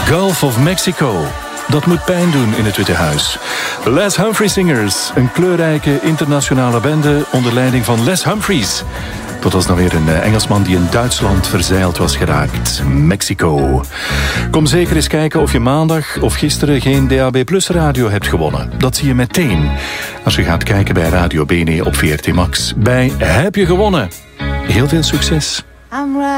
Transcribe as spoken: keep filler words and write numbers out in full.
Gulf of Mexico. Dat moet pijn doen in het Witte Huis. De Les Humphrey Singers, een kleurrijke internationale bende onder leiding van Les Humphreys. Dat was dan weer een Engelsman die in Duitsland verzeild was geraakt. Mexico. Kom zeker eens kijken of je maandag of gisteren geen D A B Plus radio hebt gewonnen. Dat zie je meteen als je gaat kijken bij Radio Bene op V R T Max. Bij Heb je gewonnen? Heel veel succes.